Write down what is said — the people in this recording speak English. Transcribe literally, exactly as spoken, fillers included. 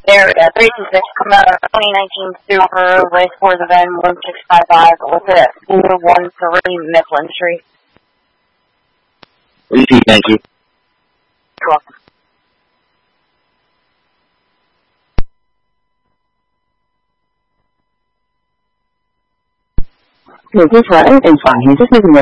area, three two six, come out of twenty nineteen Subaru, race for the van one six five five, with it, four one three Mifflin Street. Repeat, thank you. You're welcome. Người thuê phở in phản hiện rất nhiều